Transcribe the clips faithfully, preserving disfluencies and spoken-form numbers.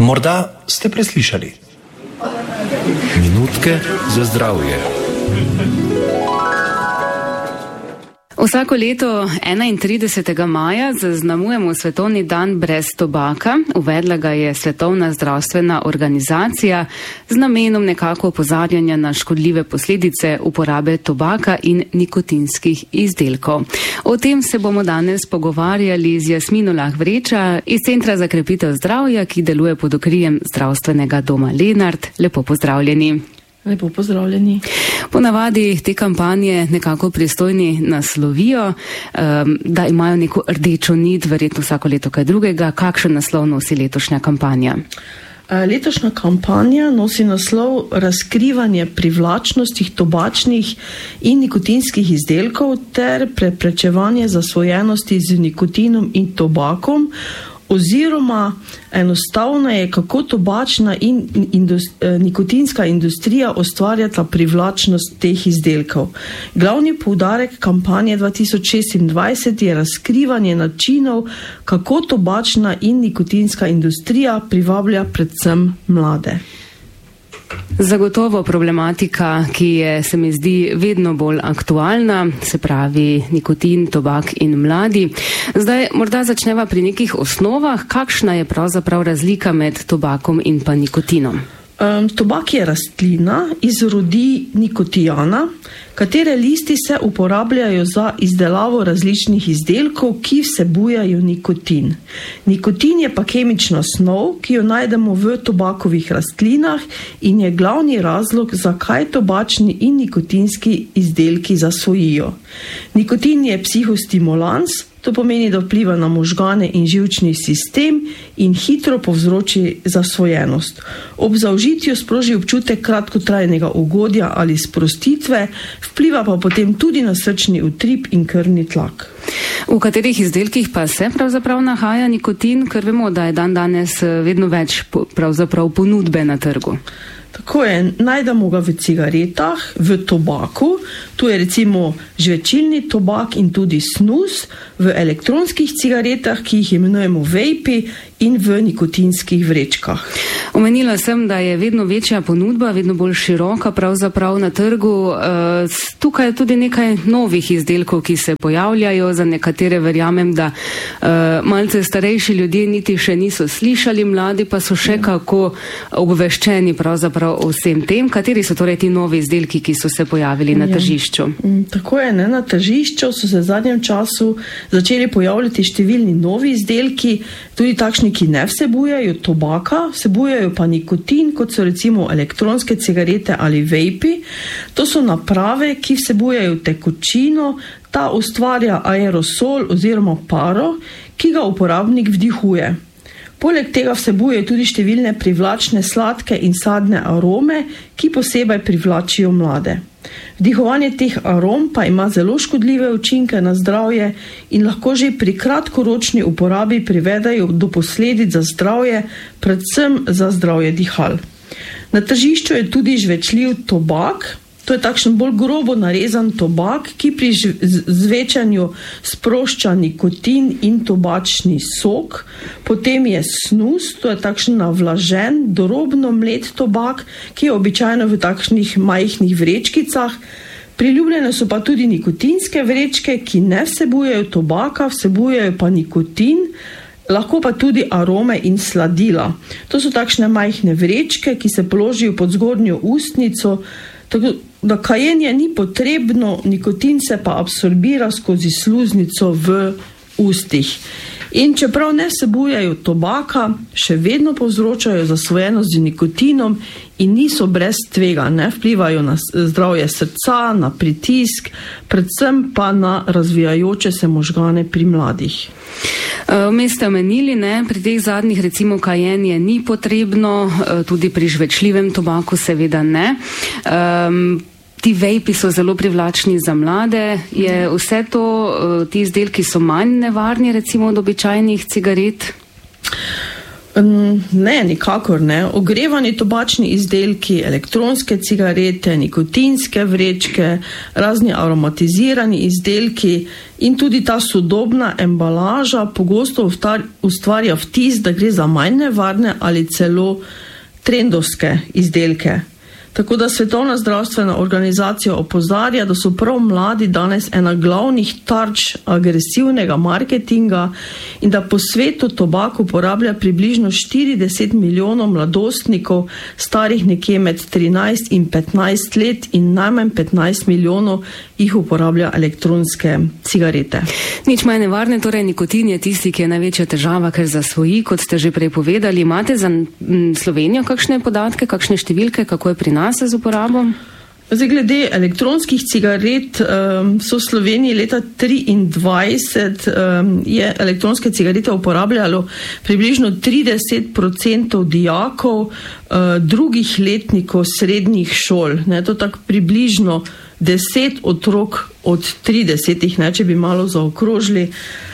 Morda ste preslišali. Minutke za zdravje. Vsako leto enaintridesetega maja zaznamujemo Svetovni dan brez tobaka. Uvedla ga je Svetovna zdravstvena organizacija z namenom nekako opozarjanja na škodljive posledice uporabe tobaka in nikotinskih izdelkov. O tem se bomo danes pogovarjali z Jasmino Lah Vreča iz Centra za krepitev zdravja, ki deluje pod okriljem Zdravstvenega doma Lenart. Lepo pozdravljeni. Lepo pozdravljeni. Ponavadi te kampanje nekako pristojni naslovijo, da imajo neko rdečo nit, verjetno vsako leto kaj drugega. Kakšen naslov nosi letošnja kampanja? Letošnja kampanja nosi naslov Razkrivanje privlačnosti tobačnih in nikotinskih izdelkov ter preprečevanje zasvojenosti z nikotinom in tobakom, oziroma enostavno je, kako tobačna in indust, nikotinska industrija ustvarjata privlačnost teh izdelkov. Glavni poudarek kampanje dva tisoč šestindvajset je razkrivanje načinov, kako tobačna in nikotinska industrija privablja predvsem mlade. Zagotovo problematika, ki je, se mi zdi, vedno bolj aktualna, se pravi nikotin, tobak in mladi. Zdaj morda začneva pri nekih osnovah. Kakšna je pravzaprav razlika med tobakom in pa nikotinom? Um, tobak je rastlina iz rodi nikotijana, katere listi se uporabljajo za izdelavo različnih izdelkov, ki vsebujajo nikotin. Nikotin je pa kemična snov, ki jo najdemo v tobakovih rastlinah in je glavni razlog, zakaj tobačni in nikotinski izdelki zasvojijo. Nikotin je psihostimulans, to pomeni, da vpliva na možgane in živčni sistem in hitro povzroči zasvojenost. Ob zaužitju sproži občutek kratkotrajnega ugodja ali sprostitve, vpliva pa potem tudi na srčni utrip in krvni tlak. V katerih izdelkih pa se pravzaprav nahaja nikotin, ker vemo, da je dan danes vedno več pravzaprav ponudbe na trgu? Tako je, najdemo ga v cigaretah, v tobaku, tu je recimo žvečilni tobak in tudi snus, v elektronskih cigaretah, ki jih imenujemo vejpi, in v nikotinskih vrečkah. Omenila sem, da je vedno večja ponudba, vedno bolj široka pravzaprav na trgu. Tukaj je tudi nekaj novih izdelkov, ki se pojavljajo, za nekatere verjamem, da malce starejši ljudje niti še niso slišali, mladi pa so še kako obveščeni pravzaprav o vsem tem. Kateri so torej ti novi izdelki, ki so se pojavili na tržišču? Tako je, ne, na tržišču so se v zadnjem času začeli pojavljati številni novi izdelki, tudi takšni, ki ne vsebujejo tobaka, vsebujejo pa nikotin, kot so recimo elektronske cigarete ali vejpi. To so naprave, ki vsebujejo tekočino, ta ustvarja aerosol oziroma paro, ki ga uporabnik vdihuje. Poleg tega vsebuje tudi številne privlačne sladke in sadne arome, ki posebej privlačijo mlade. Vdihovanje teh arom pa ima zelo škodljive učinke na zdravje in lahko že pri kratkoročni uporabi privedajo do posledic za zdravje, predvsem za zdravje dihal. Na tržišču je tudi žvečljiv tobak. To je takšen bolj grobo narezan tobak, ki pri zvečanju sprošča nikotin in tobačni sok. Potem je snus, to je takšen navlažen, drobno mlet tobak, ki je običajno v takšnih majhnih vrečkicah. Priljubljene so pa tudi nikotinske vrečke, ki ne vsebujejo tobaka, vsebujejo pa nikotin, lahko pa tudi arome in sladila. To so takšne majhne vrečke, ki se položijo pod zgornjo ustnico, tako da kajenje ni potrebno, nikotin se pa absorbira skozi sluznico v ustih. In čeprav ne vsebujejo tobaka, še vedno povzročajo zasvojenost z nikotinom in niso brez tvega, ne vplivajo na zdravje srca, na pritisk, predvsem pa na razvijajoče se možgane pri mladih. Vmes ste omenili, ne, pri teh zadnjih recimo kajenje ni potrebno, tudi pri žvečljivem tobaku seveda ne. Um, Ti vejpi so zelo privlačni za mlade. Je vse to, ti izdelki so manj nevarni recimo od običajnih cigaret? Ne, nikakor ne. Ogrevani tobačni izdelki, elektronske cigarete, nikotinske vrečke, razni aromatizirani izdelki in tudi ta sodobna embalaža pogosto ustvarja vtis, da gre za manj nevarne ali celo trendovske izdelke. Tako da Svetovna zdravstvena organizacija opozarja, da so prav mladi danes ena glavnih tarč agresivnega marketinga in da po svetu tobak uporablja približno štirideset milijonov mladostnikov, starih nekje med trinajst in petnajst let, in najmanj petnajst milijonov jih uporablja elektronske cigarete. Nič manj nevarne, torej nikotin je tisti, ki je največja težava, ker zasvoji, kot ste že prej povedali. Imate za Slovenijo kakšne podatke, kakšne številke, kako je pri nas z uporabom? Zdaj, glede elektronskih cigaret, um, so v Sloveniji leta triindvajset um, je elektronske cigarete uporabljalo približno trideset procentov dijakov uh, drugih letnikov srednjih šol. Ne, to tako približno deset otrok od tridesetih, ne, če bi malo zaokrožili.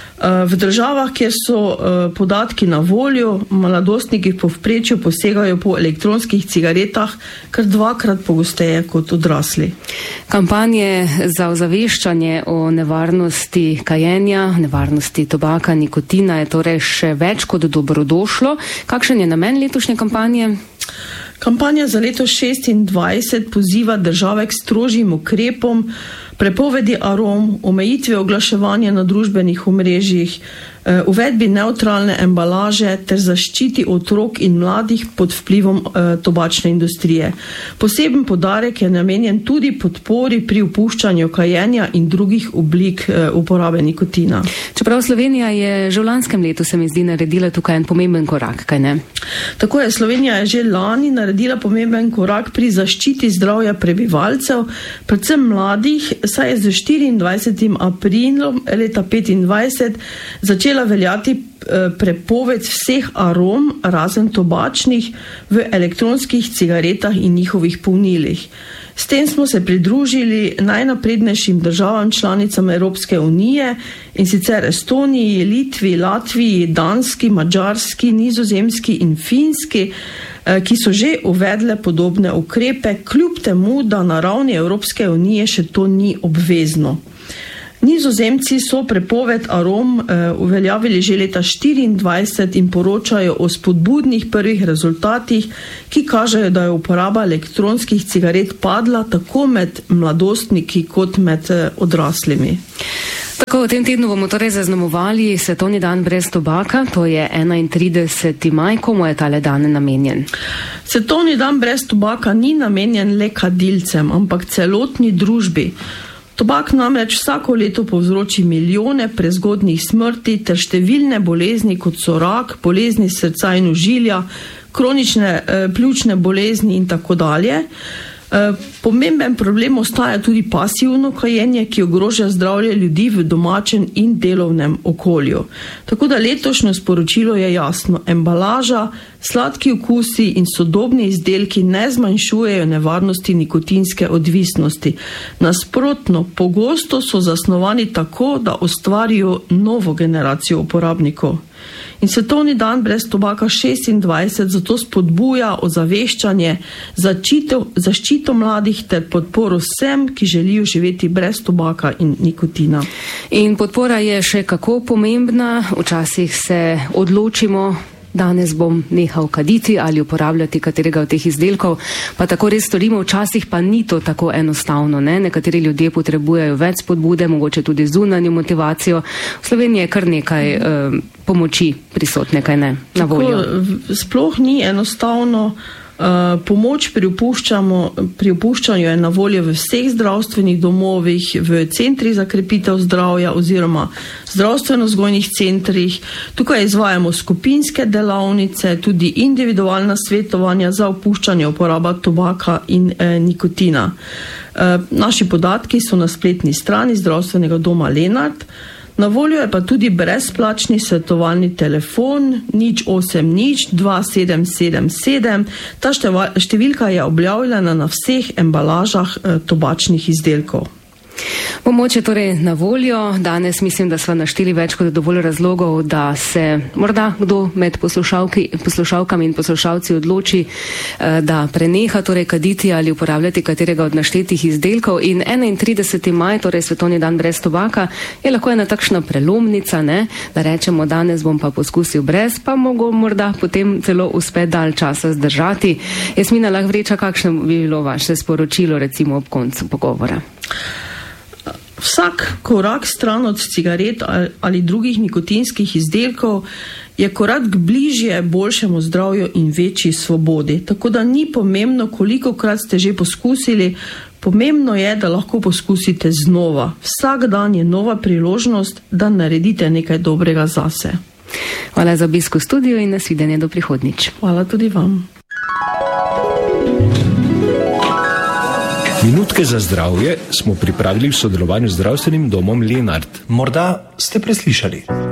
V državah, kjer so podatki na voljo, mladostniki v povprečju posegajo po elektronskih cigaretah kar dvakrat pogosteje kot odrasli. Kampanje za ozaveščanje o nevarnosti kajenja, nevarnosti tobaka, nikotina je torej še več kot dobrodošlo. Kakšen je namen letošnje kampanje? Kampanja za leto šestindvajset poziva države k strožjim ukrepom, prepovedi arom, omejitve oglaševanja na družbenih omrežjih, uvedbi nevtralne embalaže ter zaščiti otrok in mladih pod vplivom tobačne industrije. Poseben poudarek je namenjen tudi podpori pri opuščanju kajenja in drugih oblik uporabe nikotina. Čeprav Slovenija je že v lanskem letu, se mi zdi, naredila tukaj en pomemben korak, kaj ne? Tako je, Slovenija je že lani naredila pomemben korak pri zaščiti zdravja prebivalcev, predvsem mladih, saj je z štiriindvajsetim aprilom leta petindvajset začela veljati prepoved vseh arom, razen tobačnih, v elektronskih cigaretah in njihovih polnilih. S tem smo se pridružili najnaprednejšim državam članicam Evropske unije, in sicer Estoniji, Litvi, Latviji, Danski, Madžarski, Nizozemski in Finski, ki so že uvedle podobne ukrepe, kljub temu, da na ravni Evropske unije še to ni obvezno. Nizozemci so prepoved arom uh, uveljavili že leta štiriindvajset in poročajo o spodbudnih prvih rezultatih, ki kažejo, da je uporaba elektronskih cigaret padla tako med mladostniki kot med uh, odraslimi. Tako, v tem tednu bomo torej zaznamovali Svetovni dan brez tobaka, to je enaintrideseti maj. Komu je tale dan namenjen? Svetovni dan brez tobaka ni namenjen le kadilcem, ampak celotni družbi. Tobak namreč vsako leto povzroči milijone prezgodnjih smrti ter številne bolezni, kot so rak, bolezni srca in ožilja, kronične eh, pljučne bolezni in tako dalje. Pomemben problem ostaja tudi pasivno kajenje, ki ogroža zdravje ljudi v domačem in delovnem okolju. Tako da letošnje sporočilo je jasno. Embalaža, sladki okusi in sodobni izdelki ne zmanjšujejo nevarnosti nikotinske odvisnosti. Nasprotno, pogosto so zasnovani tako, da ustvarijo novo generacijo uporabnikov. In Svetovni dan brez tobaka šestindvajset zato spodbuja ozaveščanje, zaščito, zaščito mladih ter podporo vsem, ki želijo živeti brez tobaka in nikotina. In podpora je še kako pomembna. Včasih se odločimo, danes bom nehal kaditi ali uporabljati katerega od teh izdelkov, pa tako res storimo, včasih pa ni to tako enostavno. Ne? Nekateri ljudje potrebujejo več spodbude, mogoče tudi zunanjo motivacijo. V Sloveniji je kar nekaj uh, pomoči prisotne, kaj ne, na voljo. Tako, sploh ni enostavno. Uh, pomoč pri, pri opuščanju je na voljo v vseh zdravstvenih domovih, v centrih za krepitev zdravja oziroma zdravstveno-vzgojnih centrih. Tukaj izvajamo skupinske delavnice, tudi individualna svetovanja za opuščanje uporaba tobaka in eh, nikotina. Uh, naši podatki so na spletni strani zdravstvenega doma Lenart. Na voljo je pa tudi brezplačni svetovalni telefon nič osem nič dva sedem sedem sedem. Ta številka je objavljena na vseh embalažah eh, tobačnih izdelkov. Pomoč je torej na voljo. Danes mislim, da sva našteli več kot dovolj razlogov, da se morda kdo med poslušalkami in poslušalci odloči, da preneha torej kaditi ali uporabljati katerega od naštetih izdelkov. In enaintrideseti maj, torej svetovni dan brez tobaka, je lahko ena takšna prelomnica, ne? Da rečemo, danes bom pa poskusil brez, pa mogo morda potem celo uspe dalj časa zdržati. Jasmina Lahvreča, kakšno bi bilo vaše sporočilo recimo ob koncu pogovora? Vsak korak stran od cigaret ali drugih nikotinskih izdelkov je korak bližje boljšemu zdravju in večji svobodi. Tako da ni pomembno, kolikokrat ste že poskusili, pomembno je, da lahko poskusite znova. Vsak dan je nova priložnost, da naredite nekaj dobrega zase. Hvala za obisk v studiu in nasvidenje do prihodnjič. Hvala tudi vam. Minutke za zdravje smo pripravili v sodelovanju z zdravstvenim domom Lenart. Morda ste preslišali.